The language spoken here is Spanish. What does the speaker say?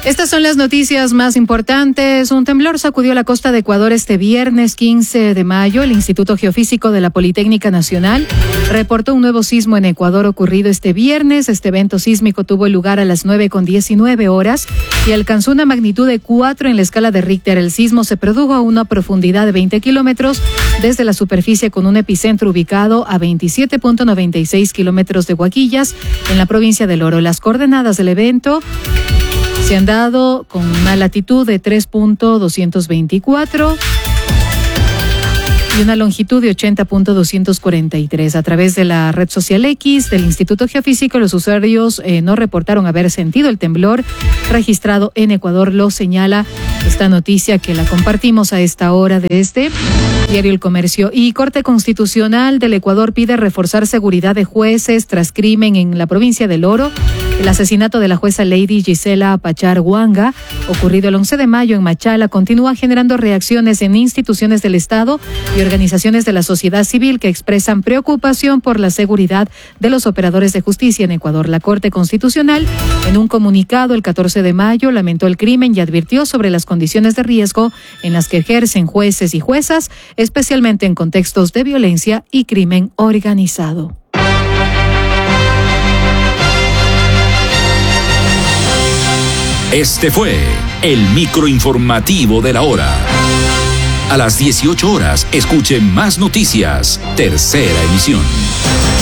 Estas son las noticias más importantes. Un temblor sacudió la costa de Ecuador este viernes 15 de mayo. El Instituto Geofísico de la Politécnica Nacional reportó un nuevo sismo en Ecuador ocurrido este viernes. Este evento sísmico tuvo lugar a las 9:19 horas y alcanzó una magnitud de 4 en la escala de Richter. El sismo se produjo a una profundidad de 20 kilómetros desde la superficie, con un epicentro ubicado a 27.96 kilómetros de Huaquillas, en la provincia del Oro. Las coordenadas del evento se han dado con una latitud de 3.224 y una longitud de 80.243. A través de la red social X del Instituto Geofísico, los usuarios no reportaron haber sentido el temblor registrado en Ecuador. Lo señala esta noticia que la compartimos a esta hora de este diario El Comercio. Y Corte Constitucional del Ecuador pide reforzar seguridad de jueces tras crimen en la provincia del Oro. El asesinato de la jueza Lady Gisela Pachar Huanga, ocurrido el 11 de mayo en Machala, continúa generando reacciones en instituciones del Estado y organizaciones de la sociedad civil que expresan preocupación por la seguridad de los operadores de justicia en Ecuador. La Corte Constitucional, en un comunicado el 14 de mayo, lamentó el crimen y advirtió sobre las condiciones de riesgo en las que ejercen jueces y juezas, especialmente en contextos de violencia y crimen organizado. Este fue el microinformativo de la hora. A las 18 horas, escuche más noticias. Tercera emisión.